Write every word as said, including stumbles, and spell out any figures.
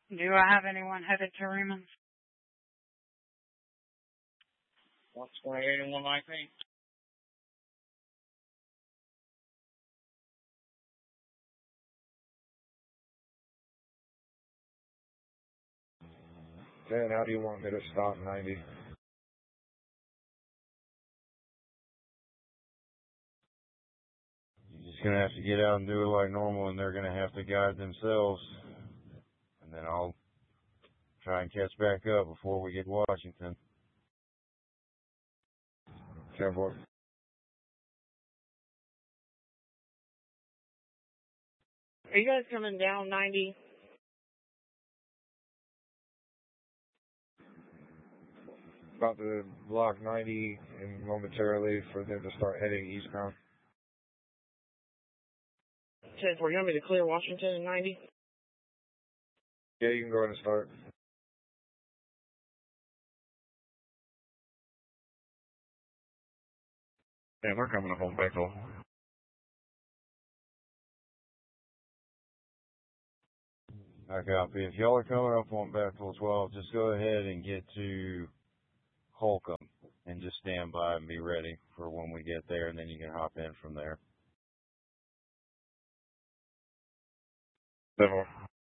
Do I have anyone headed to Remans? one twenty-eight and one nineteen. Dan, how do you want me to stop ninety? You're just going to have to get out and do it like normal, and they're going to have to guide themselves. And then I'll try and catch back up before we get to Washington. ten four. Are you guys coming down ninety? About to block ninety and momentarily for them to start heading eastbound. ten four, you want me to clear Washington in ninety? Yeah, you can go ahead and start. Yeah, they're coming up on Bechtel. I copy. If y'all are coming up on Bechtel as well, just go ahead and get to Holcomb and just stand by and be ready for when we get there, and then you can hop in from there. ten four.